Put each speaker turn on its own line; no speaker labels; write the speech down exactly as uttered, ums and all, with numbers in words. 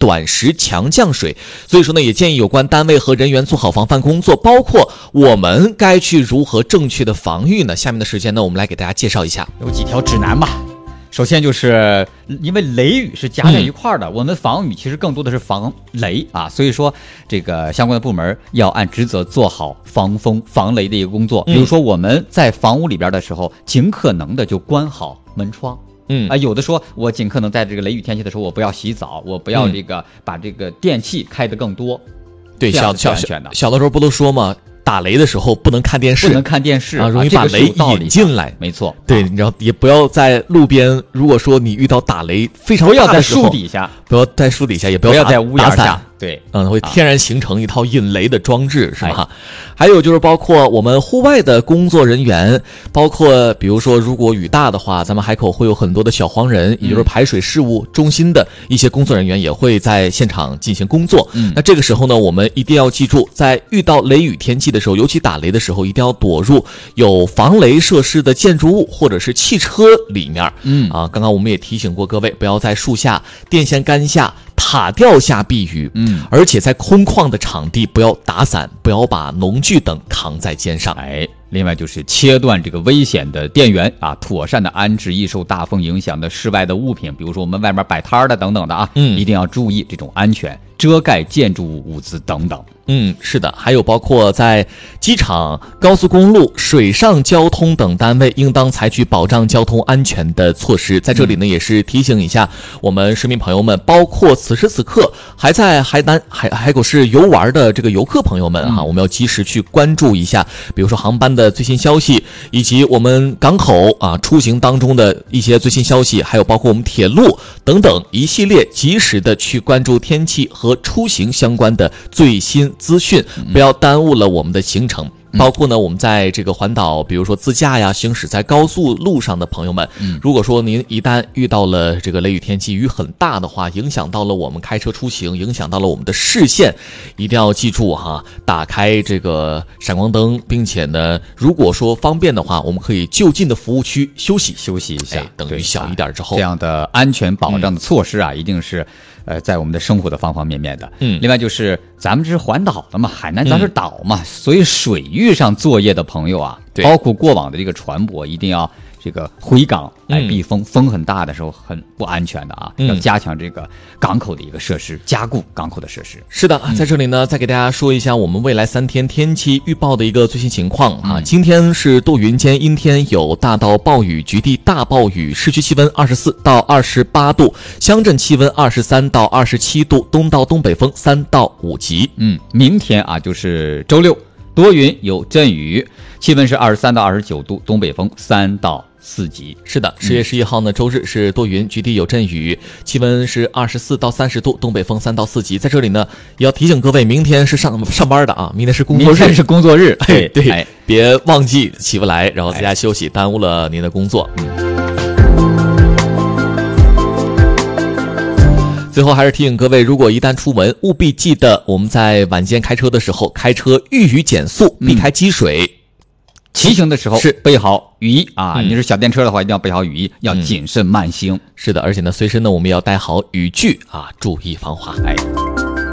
短时强降水。所以说呢，也建议有关单位和人员做好防范工作，包括我们该去如何正确的防御呢？下面的时间呢，我们来给大家介绍一下，
有几条指南吧。首先就是因为雷雨是加在一块儿的、嗯、我们防雨其实更多的是防雷啊，所以说这个相关的部门要按职责做好防风防雷的一个工作。比如说我们在房屋里边的时候，尽可能的就关好门窗。嗯啊，有的说我尽可能在这个雷雨天气的时候，我不要洗澡，我不要这个、嗯、把这个电器开得更多。
对，小小小的时候不都说吗？打雷的时候不能看电视，
不能看电视
啊，容易把雷引进来。
没错，
对，你知道也不要在路边。如果说你遇到打雷非常大的时候，
不要在树底下，
不要在树底下，也不
要,
不要
在屋檐下。对，
嗯，会天然形成一套引雷的装置，啊、是吧？还有就是包括我们户外的工作人员，包括比如说如果雨大的话，咱们海口会有很多的小黄人，也就是排水事务中心的一些工作人员也会在现场进行工作。嗯，那这个时候呢，我们一定要记住，在遇到雷雨天气的时候，尤其打雷的时候，一定要躲入有防雷设施的建筑物或者是汽车里面。嗯啊，刚刚我们也提醒过各位，不要在树下、电线杆下、塔吊下避雨。嗯，而且在空旷的场地不要打伞，不要把农具等扛在肩上。
哎，另外就是切断这个危险的电源啊，妥善的安置易受大风影响的室外的物品，比如说我们外面摆摊的等等的啊，嗯，一定要注意这种安全，遮盖建筑物物资等等。
嗯，是的，还有包括在机场、高速公路、水上交通等单位，应当采取保障交通安全的措施。在这里呢，也是提醒一下我们市民朋友们，包括此时此刻还在海南海海口市游玩的这个游客朋友们哈、啊，我们要及时去关注一下，比如说航班的最新消息，以及我们港口啊出行当中的一些最新消息，还有包括我们铁路等等一系列及时的去关注天气和出行相关的最新资讯，不要耽误了我们的行程。包括呢，我们在这个环岛，比如说自驾呀，行驶在高速路上的朋友们，如果说您一旦遇到了这个雷雨天气，雨很大的话，影响到了我们开车出行，影响到了我们的视线，一定要记住哈，打开这个闪光灯，并且呢，如果说方便的话，我们可以就近的服务区休息
休息一下，
哎、等雨小一点之后，
这样的安全保障的措施啊，嗯、一定是。呃，在我们的生活的方方面面的，嗯，另外就是咱们这是环岛的嘛，海南咱是岛嘛，嗯、所以水域上作业的朋友啊，包括过往的这个船舶，一定要这个回港来避风，嗯、风很大的时候很不安全的啊，嗯、要加强这个港口的一个设施，加固港口的设施。
是的，在这里呢，再给大家说一下我们未来三天天气预报的一个最新情况啊。嗯、今天是多云间阴天，有大到暴雨，局地大暴雨，市区气温二十四到二十八度，乡镇气温二十三到二十七度，东到东北风三到五级。
嗯，明天啊就是周六，多云有阵雨，气温是二十三到二十九度，东北风三到四级。
是的，十月十一号呢，周日是多云，局地有阵雨，气温是二十四到三十度，东北风三到四级。在这里呢，也要提醒各位，明天是上上班的啊，明天是工作日，
明天是工作日，
对对，哎、别忘记起不来，然后在家休息，哎、耽误了您的工作。嗯。最后还是提醒各位，如果一旦出门，务必记得我们在晚间开车的时候，开车遇雨减速，避开积水。嗯、
骑行的时候是备好雨衣啊，嗯、你是小电车的话，一定要备好雨衣，要谨慎慢行。
是的，而且呢，随身呢我们要带好雨具啊，注意防滑。哎。